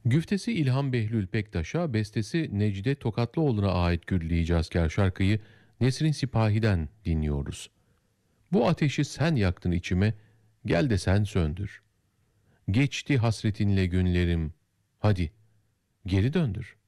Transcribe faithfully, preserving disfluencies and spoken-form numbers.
Güftesi İlhan Behlül Bektaş'a, bestesi Necdet Tokatlıoğlu'na ait Güllü Hicazkâr şarkıyı Nesrin Sipahi'den dinliyoruz. Bu ateşi sen yaktın içime, gel de sen söndür. Geçti hasretinle günlerim, hadi geri döndür.